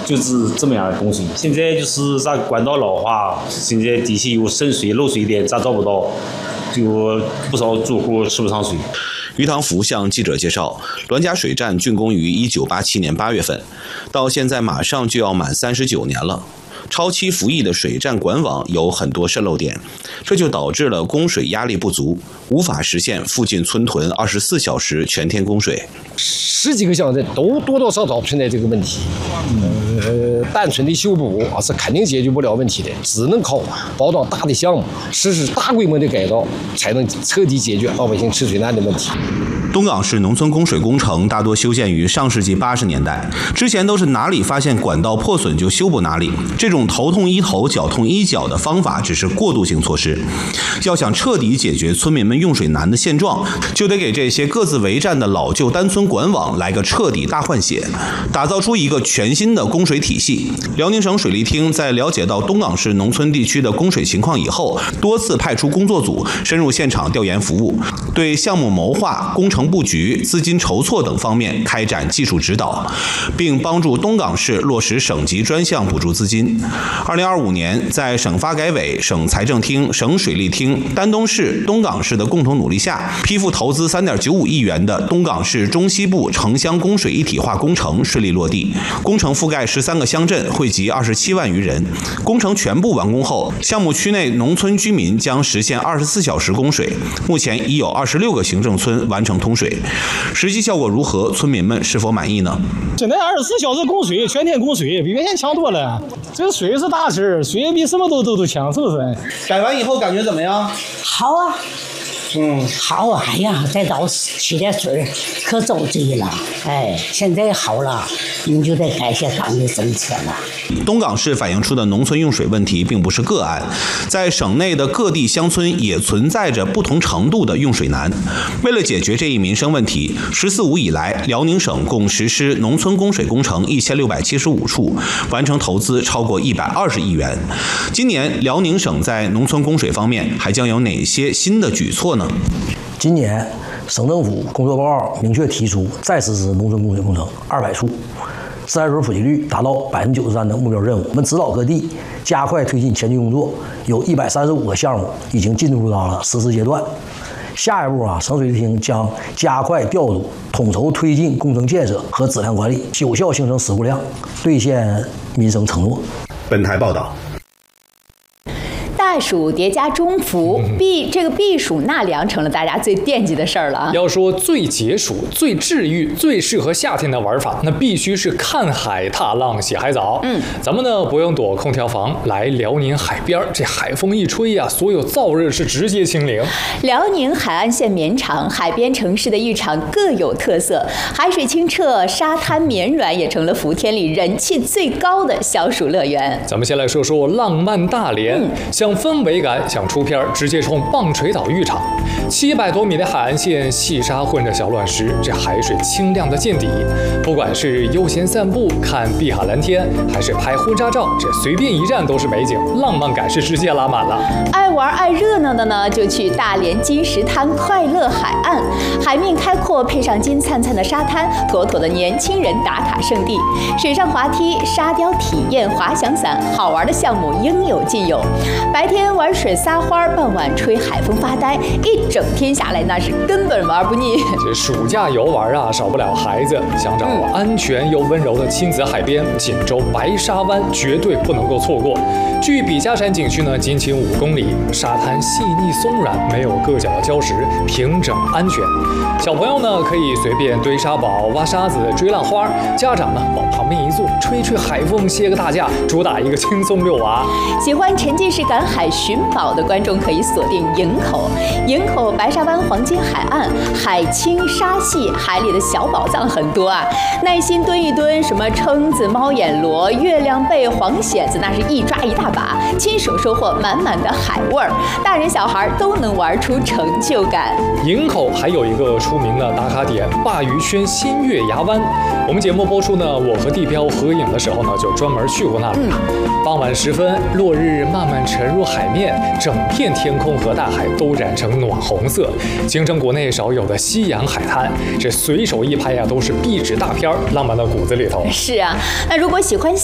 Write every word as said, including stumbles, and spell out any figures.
就是这么样的东西。现在就是咱管道老化，现在底下有渗水、漏水点，咱找不到，就不少住户吃不上水。 于唐福向记者介绍，滦家水站竣工于一九八七年八月份，到现在马上就要满三十九年了。超期服役的水站管网有很多渗漏点，这就导致了供水压力不足，无法实现附近村屯二十四小时全天供水。 十几个乡镇都多多少少存在这个问题，呃，单纯的修补啊是肯定解决不了问题的，只能靠包装大的项目，实施大规模的改造，才能彻底解决老百姓吃水难的问题。 东港市农村供水工程大多修建于上世纪八十年代，之前都是哪里发现管道破损就修补哪里，这种头痛医头、脚痛医脚的方法只是过渡性措施。要想彻底解决村民们用水难的现状，就得给这些各自为战的老旧单村管网来个彻底大换血，打造出一个全新的供水体系。辽宁省水利厅在了解到东港市农村地区的供水情况以后，多次派出工作组深入现场调研服务，对项目谋划、工程布局、资金筹措等方面开展技术指导，并帮助东港市落实省级专项补助资金。二零二五年，在省发改委、省财政厅、省水利厅、丹东市、东港市的共同努力下，批复投资三点九五亿元的东港市中西部城乡供水一体化工程顺利落地。工程覆盖十三个乡镇，惠及二十七万余人。工程全部完工后，项目区内农村居民将实现二十四小时供水。目前已有二十六个行政村完成通水。实际效果如何？村民们是否满意呢？ 现在二十四小时供水，全天供水，比原先强多了。这个水是大事，水比什么都都都强，是不是？ 改完以后感觉怎么样？ 好啊， 嗯， 好啊！哎呀，再倒起点水可着急了。哎，现在好了，你就得感谢党的政策了。 东港市反映出的农村用水问题并不是个案，在省内的各地乡村也存在着不同程度的用水难。为了解决这一民生问题，十四五以来，辽宁省共实施农村供水工程一千六百七十五处，完成投资超过一百二十亿元。今年，辽宁省在农村供水方面还将有哪些新的举措呢？ 今年，省政府工作报告明确提出，再实施农村供水工程二百处。自来水普及率达到百分之九十三的目标任务，我们指导各地加快推进前期工作，有一百三十五个项目已经进入到了实施阶段。下一步啊，省水利厅将加快调度，统筹推进工程建设和质量管理，有效形成事故量，兑现民生承诺。 本台报道。 大暑叠加中伏，避这个避暑纳凉成了大家最惦记的事儿了啊！ 要说最解暑、最治愈、最适合夏天的玩法，那必须是看海、踏浪、洗海澡。嗯，咱们呢不用躲空调房，来辽宁海边，这海风一吹呀、啊，所有燥热是直接清零。 辽宁海岸线绵长，海边城市的浴场各有特色，海水清澈，沙滩绵软，也成了伏天里人气最高的消暑乐园。 咱们先来说说浪漫大连，嗯、想氛围感，想出片，直接冲棒槌岛浴场。七百多米的海岸线，细沙混着小卵石，这海水清亮的见底。不管是悠闲散步、看碧海蓝天，还是拍婚纱照，这随便一站都是美景，浪漫感是直接拉满了。 爱玩爱热闹的呢，就去大连金石滩快乐海岸，海面开阔，配上金灿灿的沙滩，妥妥的年轻人打卡圣地。水上滑梯、沙雕体验、滑翔伞，好玩的项目应有尽有。白天玩水撒欢，傍晚吹海风发呆，一整天下来那是根本玩不腻。 这暑假游玩啊，少不了孩子，想找安全又温柔的亲子海边，锦州白沙湾绝对不能够错过。距笔架山景区呢，仅仅五公里，沙滩细腻松软，没有硌脚的礁石，平整安全。小朋友呢可以随便堆沙堡、挖沙子、追浪花，家长呢往旁边一坐，吹吹海风，歇个大假，主打一个轻松遛娃。 喜欢沉浸式赶海寻宝的观众可以锁定营口，营口白沙湾黄金海岸，海清沙细，海里的小宝藏很多啊！耐心蹲一蹲，什么蛏子、猫眼螺、月亮贝、黄蚬子，那是一抓一大把，亲手收获满满的海味儿，大人小孩都能玩出成就感。 营口还有一个出名的打卡点——鲅鱼圈新月牙湾。我们节目播出呢，我和地标合影的时候呢，就专门去过那里。嗯、傍晚时分，落日慢慢沉入海面，整片天空和大海都染成暖红色，形成国内少有的夕阳海滩。这随手一拍呀、啊，都是壁纸大片，浪漫的骨子里头。 是啊，那如果喜欢